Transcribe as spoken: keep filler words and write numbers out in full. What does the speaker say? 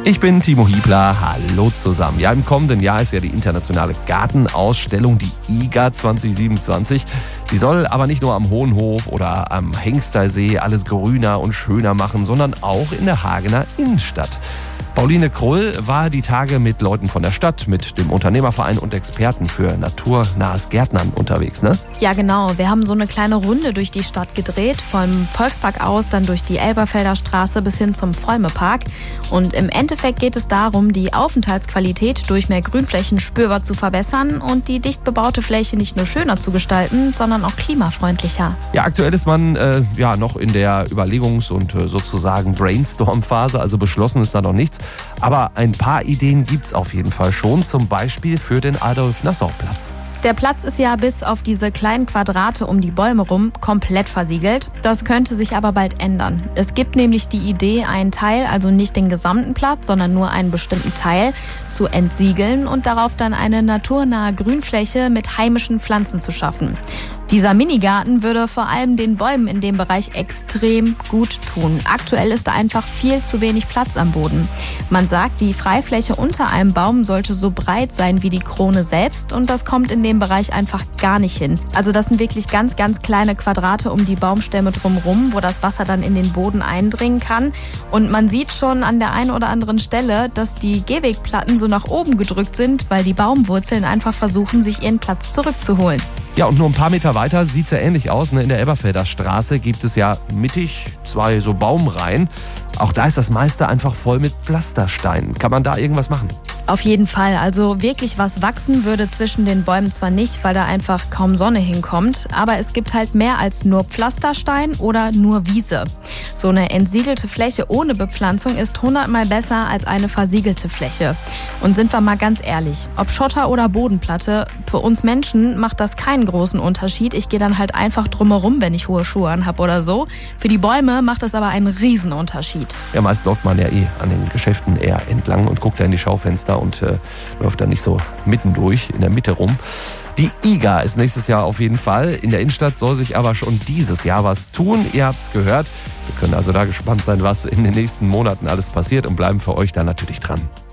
Ich bin Timo Hiebler, hallo zusammen. Ja, im kommenden Jahr ist ja die internationale Gartenausstellung, die I G A zwanzig siebenundzwanzig. Die soll aber nicht nur am Hohenhof oder am Hengstersee alles grüner und schöner machen, sondern auch in der Hagener Innenstadt. Pauline Krull war die Tage mit Leuten von der Stadt, mit dem Unternehmerverein und Experten für naturnahes Gärtnern unterwegs, ne? Ja, genau. Wir haben so eine kleine Runde durch die Stadt gedreht, vom Volkspark aus, dann durch die Elberfelder Straße bis hin zum Volmepark. Und im Endeffekt geht es darum, die Aufenthaltsqualität durch mehr Grünflächen spürbar zu verbessern und die dicht bebaute Fläche nicht nur schöner zu gestalten, sondern auch klimafreundlicher. Ja, aktuell ist man äh, ja noch in der Überlegungs- und äh, sozusagen Brainstorm-Phase, also beschlossen ist da noch nichts. Aber ein paar Ideen gibt's auf jeden Fall schon, zum Beispiel für den Adolf-Nassau-Platz. Der Platz ist ja bis auf diese kleinen Quadrate um die Bäume rum komplett versiegelt. Das könnte sich aber bald ändern. Es gibt nämlich die Idee, einen Teil, also nicht den gesamten Platz, sondern nur einen bestimmten Teil, zu entsiegeln und darauf dann eine naturnahe Grünfläche mit heimischen Pflanzen zu schaffen. Dieser Minigarten würde vor allem den Bäumen in dem Bereich extrem gut tun. Aktuell ist da einfach viel zu wenig Platz am Boden. Man sagt, die Freifläche unter einem Baum sollte so breit sein wie die Krone selbst und das kommt in dem Bereich einfach gar nicht hin. Also das sind wirklich ganz, ganz kleine Quadrate um die Baumstämme drumherum, wo das Wasser dann in den Boden eindringen kann. Und man sieht schon an der einen oder anderen Stelle, dass die Gehwegplatten so nach oben gedrückt sind, weil die Baumwurzeln einfach versuchen, sich ihren Platz zurückzuholen. Ja, und nur ein paar Meter weiter sieht's ja ähnlich aus. Ne? In der Elberfelder Straße gibt es ja mittig zwei so Baumreihen. Auch da ist das meiste einfach voll mit Pflastersteinen. Kann man da irgendwas machen? Auf jeden Fall. Also wirklich was wachsen würde zwischen den Bäumen zwar nicht, weil da einfach kaum Sonne hinkommt, aber es gibt halt mehr als nur Pflasterstein oder nur Wiese. So eine entsiegelte Fläche ohne Bepflanzung ist hundertmal besser als eine versiegelte Fläche. Und sind wir mal ganz ehrlich, ob Schotter oder Bodenplatte, für uns Menschen macht das keinen großen Unterschied. Ich gehe dann halt einfach drumherum, wenn ich hohe Schuhe anhab oder so. Für die Bäume macht das aber einen Riesenunterschied. Ja, meist läuft man ja eh an den Geschäften eher entlang und guckt da in die Schaufenster und äh, läuft da nicht so mittendurch in der Mitte rum. Die I G A ist nächstes Jahr auf jeden Fall. In der Innenstadt soll sich aber schon dieses Jahr was tun. Ihr habt's gehört. Wir können also da gespannt sein, was in den nächsten Monaten alles passiert und bleiben für euch da natürlich dran.